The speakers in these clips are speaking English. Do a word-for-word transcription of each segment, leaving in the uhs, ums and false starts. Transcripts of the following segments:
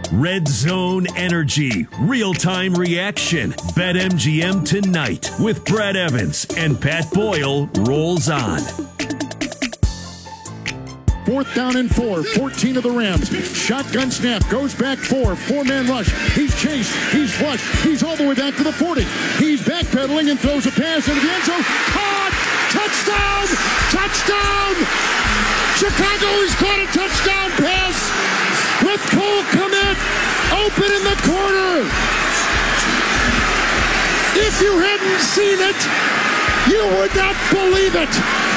Red Zone Energy, real-time reaction. BetMGM tonight with Brad Evans and Pat Boyle rolls on. Fourth down and four, fourteen of the Rams. Shotgun snap, goes back four, four-man rush. He's chased, he's flushed, he's all the way back to the forty. He's backpedaling and throws a pass into the end zone. Caught! Touchdown! Touchdown! Chicago has caught a touchdown pass with Cole Kmet open in the corner. If you hadn't seen it, you would not believe it.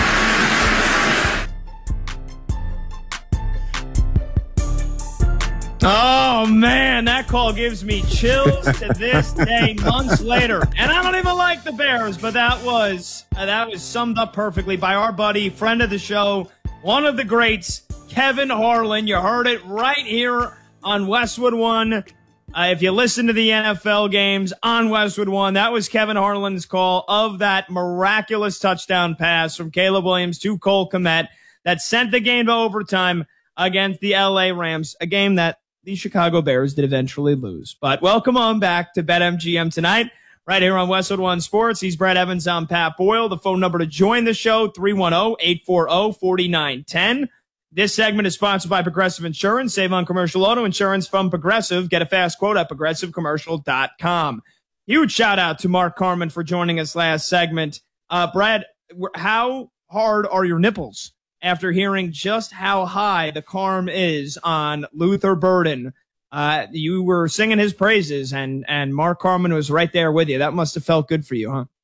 Oh, man, that call gives me chills to this day, months later. And I don't even like the Bears, but that was uh, that was summed up perfectly by our buddy, friend of the show, one of the greats, Kevin Harlan. You heard it right here on Westwood One. Uh, if you listen to the N F L games on Westwood One, that was Kevin Harlan's call of that miraculous touchdown pass from Caleb Williams to Cole Kmet that sent the game to overtime against the L A Rams, a game that the Chicago Bears did eventually lose. But welcome on back to BetMGM tonight, right here on Westwood One Sports. He's Brad Evans. I'm Pat Boyle. The phone number to join the show, three one zero, eight four zero, four nine one zero. This segment is sponsored by Progressive Insurance. Save on commercial auto insurance from Progressive. Get a fast quote at progressive commercial dot com. Huge shout out to Mark Carman for joining us last segment. Uh, Brad, how hard are your nipples after hearing just how high the Carm is on Luther Burden? Uh, you were singing his praises, and, and Mark Carman was right there with you. That must have felt good for you, huh?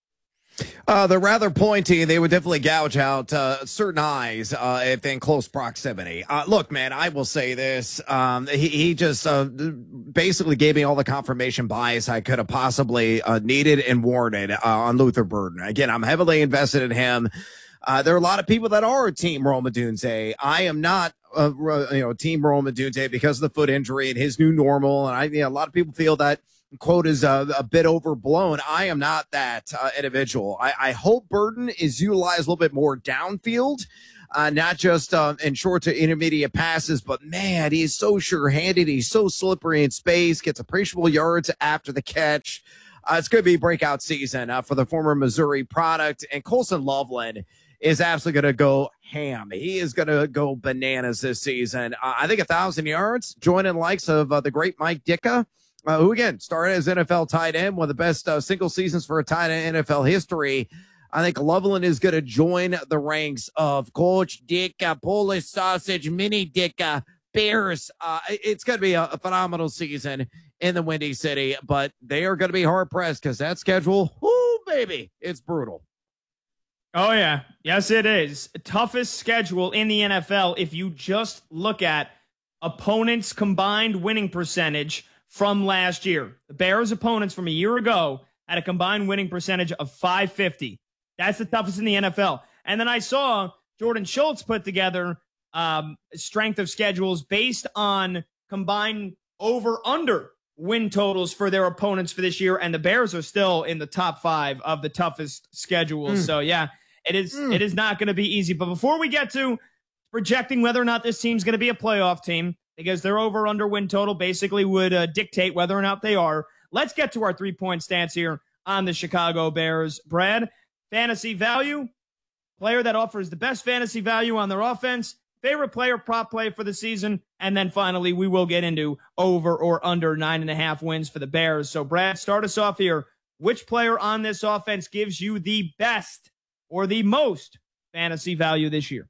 Uh, they're rather pointy. They would definitely gouge out uh, certain eyes uh, if in close proximity. Uh, look, man, I will say this. Um, he, he just uh, basically gave me all the confirmation bias I could have possibly uh, needed and warranted uh, on Luther Burden. Again, I'm heavily invested in him. Uh, there are a lot of people that are Team Rome Odunze. I am not, uh, you know, Team Rome Odunze because of the foot injury and his new normal. And I, you know, a lot of people feel that quote is a, a bit overblown. I am not that uh, individual. I, I hope Burden is utilized a little bit more downfield, uh, not just uh, in short to intermediate passes. But man, he's so sure-handed. He's so slippery in space. Gets appreciable yards after the catch. Uh, it's going to be a breakout season uh, for the former Missouri product. And Colson Loveland is absolutely going to go ham. He is going to go bananas this season. Uh, I think a thousand yards, joining likes of uh, the great Mike Ditka, uh, who again started as N F L tight end, one of the best uh, single seasons for a tight end in N F L history. I think Loveland is going to join the ranks of Coach Ditka, Polish sausage, mini Ditka, Bears. Uh, it's going to be a, a phenomenal season in the Windy City, but they are going to be hard pressed because that schedule, whoo, baby, it's brutal. Oh, yeah. Yes, it is. Toughest schedule in the N F L if you just look at opponents' combined winning percentage from last year. The Bears' opponents from a year ago had a combined winning percentage of five fifty. That's the toughest in the N F L. And then I saw Jordan Schultz put together um, strength of schedules based on combined over-under win totals for their opponents for this year, and the Bears are still in the top five of the toughest schedules. Mm. So, yeah, it is mm. it is not going to be easy. But before we get to projecting whether or not this team's going to be a playoff team, because their over-under win total basically would uh, dictate whether or not they are, let's get to our three-point stance here on the Chicago Bears. Brad, fantasy value, player that offers the best fantasy value on their offense, favorite player prop play for the season, and then finally we will get into over or under nine and a half wins for the Bears. So Brad, start us off here. Which player on this offense gives you the best or the most fantasy value this year?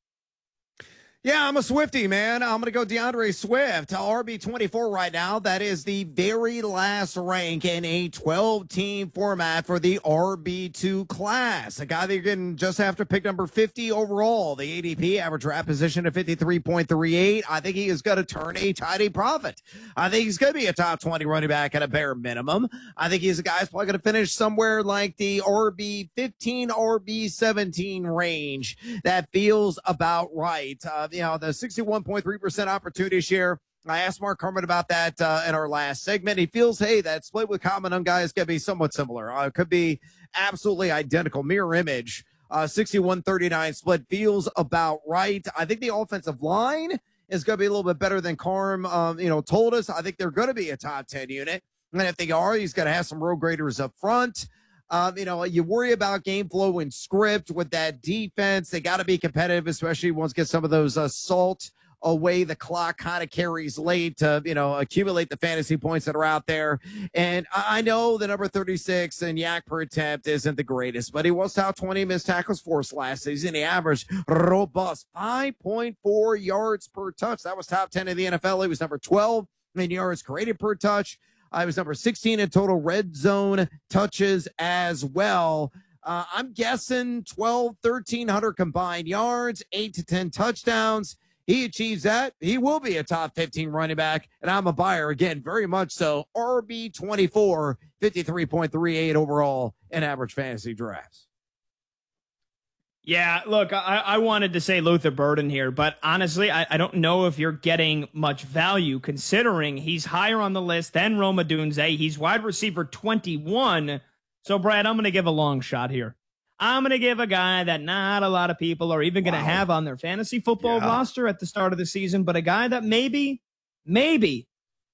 Yeah, I'm a Swiftie, man. I'm going to go DeAndre Swift, R B twenty-four right now. That is the very last rank in a twelve-team format for the R B two class. A guy that you're getting just after pick number fifty overall. The A D P average draft position of fifty-three point three eight. I think he is going to turn a tidy profit. I think he's going to be a top twenty running back at a bare minimum. I think he's a guy who's probably going to finish somewhere like the R B fifteen, R B seventeen range. That feels about right. Uh, you know, the sixty-one point three percent opportunity share. I asked Mark Carman about that uh, in our last segment. He feels, hey, that split with Common on guys going to be somewhat similar. Uh, it could be absolutely identical, mirror image. Uh, sixty-one thirty-nine split feels about right. I think the offensive line is going to be a little bit better than Carm, um, you know, told us. I think they're going to be a top ten unit. And if they are, he's going to have some road graders up front. Um, you know, you worry about game flow and script with that defense. They got to be competitive, especially once get some of those assault away. The clock kind of carries late to, you know, accumulate the fantasy points that are out there. And I know the number thirty-six and yak per attempt isn't the greatest, but he was top twenty missed tackles forced last season. He averaged robust five point four yards per touch. That was top ten in the N F L. He was number twelve in yards created per touch. I was number sixteen in total red zone touches as well. Uh, I'm guessing twelve, thirteen hundred combined yards, eight to ten touchdowns. He achieves that, he will be a top fifteen running back, and I'm a buyer again, very much so. R B twenty-four, fifty-three point three eight overall in average fantasy drafts. Yeah, look, I, I wanted to say Luther Burden here, but honestly, I, I don't know if you're getting much value considering he's higher on the list than Rome Odunze. He's wide receiver twenty-one. So, Brad, I'm going to give a long shot here. I'm going to give a guy that not a lot of people are even going to wow. have on their fantasy football yeah. roster at the start of the season, but a guy that maybe, maybe,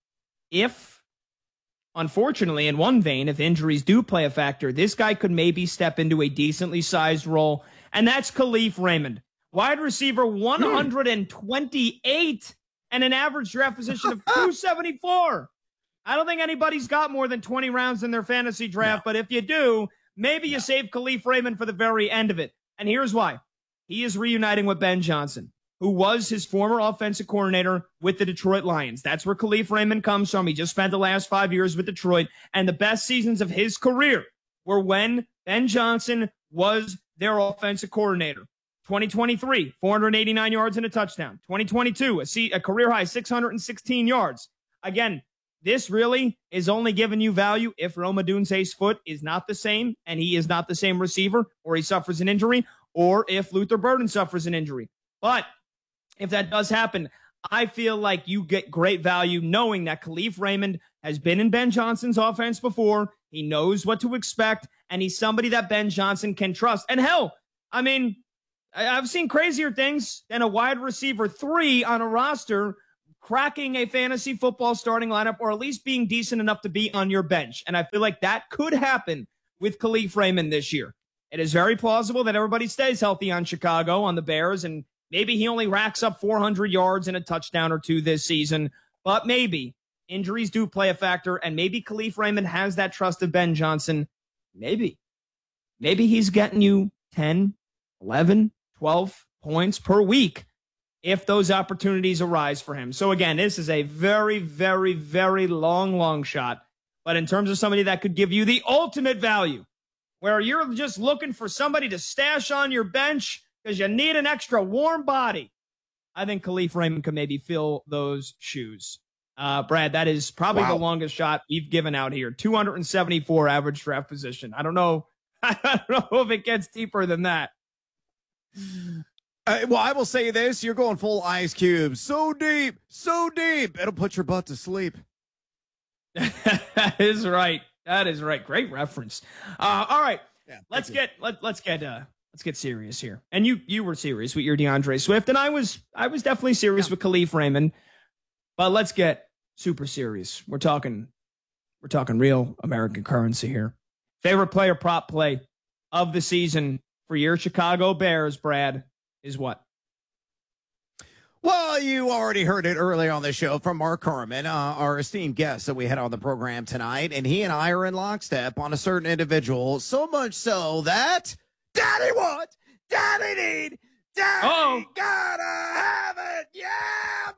if, unfortunately, in one vein, if injuries do play a factor, this guy could maybe step into a decently sized role, and that's Khalif Raymond. Wide receiver one hundred twenty-eight and an average draft position of two seventy-four. I don't think anybody's got more than twenty rounds in their fantasy draft, no. but if you do, maybe you save Khalif Raymond for the very end of it. And here's why. He is reuniting with Ben Johnson, who was his former offensive coordinator with the Detroit Lions. That's where Khalif Raymond comes from. He just spent the last five years with Detroit, and the best seasons of his career were when Ben Johnson was their offensive coordinator. twenty twenty-three, four hundred eighty-nine yards and a touchdown. twenty twenty-two, a, se- a career high, six hundred sixteen yards. Again, this really is only giving you value if Rome Odunze's foot is not the same and he is not the same receiver, or he suffers an injury, or if Luther Burden suffers an injury. But if that does happen, I feel like you get great value knowing that Khalif Raymond has been in Ben Johnson's offense before. He knows what to expect, and he's somebody that Ben Johnson can trust. And hell, I mean, I've seen crazier things than a wide receiver three on a roster cracking a fantasy football starting lineup, or at least being decent enough to be on your bench. And I feel like that could happen with Khalif Raymond this year. It is very plausible that everybody stays healthy on Chicago, on the Bears, and maybe he only racks up four hundred yards and a touchdown or two this season. But maybe injuries do play a factor, and maybe Khalif Raymond has that trust of Ben Johnson. Maybe. Maybe he's getting you ten, eleven, twelve points per week if those opportunities arise for him. So again, this is a very, very, very long, long shot. But in terms of somebody that could give you the ultimate value, where you're just looking for somebody to stash on your bench because you need an extra warm body, I think Khalif Raymond could maybe fill those shoes. Uh, Brad, that is probably wow. the longest shot we've given out here. two hundred seventy-four average draft position. I don't know. I don't know if it gets deeper than that. Uh, well, I will say this. You're going full Ice Cube. So deep, so deep. It'll put your butt to sleep. That is right. That is right. Great reference. Uh, all right. Yeah, let's get, let, let's get, uh, let's get serious here. And you, you were serious with your DeAndre Swift, and I was, I was definitely serious yeah. with Khalif Raymond, but let's get super serious. We're talking, we're talking real American currency here. Favorite player prop play of the season for your Chicago Bears, Brad, is what? Well, you already heard it earlier on the show from Mark Carman, uh, our esteemed guest that we had on the program tonight, and he and I are in lockstep on a certain individual, so much so that Daddy what? Daddy need, Daddy Uh-oh. got